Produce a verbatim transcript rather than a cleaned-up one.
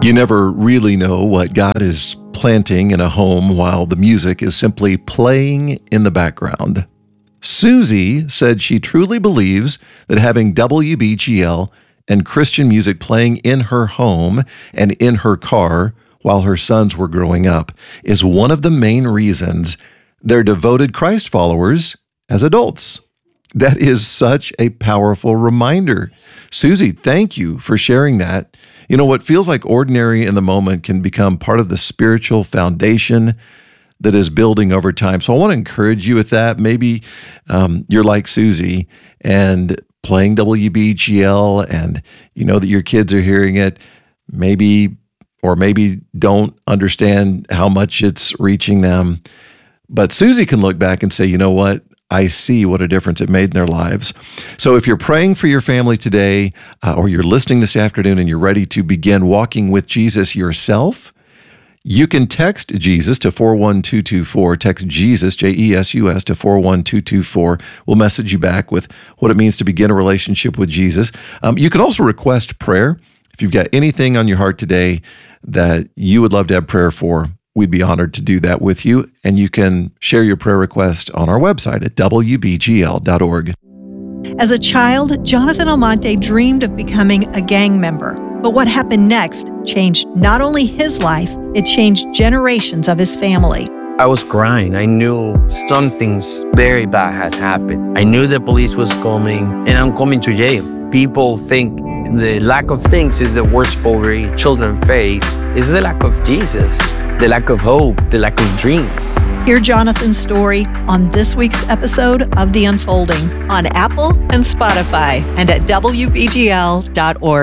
You never really know what God is planting in a home while the music is simply playing in the background. Susie said she truly believes that having W B G L and Christian music playing in her home and in her car while her sons were growing up is one of the main reasons they're devoted Christ followers as adults. That is such a powerful reminder. Susie, thank you for sharing that. You know, what feels like ordinary in the moment can become part of the spiritual foundation that is building over time. So I want to encourage you with that. Maybe um, you're like Susie and playing W B G L and you know that your kids are hearing it, maybe, or maybe don't understand how much it's reaching them. But Susie can look back and say, you know what? I see what a difference it made in their lives. So if you're praying for your family today, uh, or you're listening this afternoon and you're ready to begin walking with Jesus yourself, you can text Jesus to four one two two four. Text Jesus, J E S U S, to four one two two four. We'll message you back with what it means to begin a relationship with Jesus. Um, you can also request prayer. If you've got anything on your heart today that you would love to have prayer for, we'd be honored to do that with you. And you can share your prayer request on our website at w b g l dot org. As a child, Jonathan Almonte dreamed of becoming a gang member. But what happened next changed not only his life, it changed generations of his family. I was crying. I knew something's very bad has happened. I knew the police was coming and I'm coming to jail. People think the lack of things is the worst poverty children face. It's the lack of Jesus, the lack of hope, the lack of dreams. Hear Jonathan's story on this week's episode of The Unfolding on Apple and Spotify and at w b g l dot org.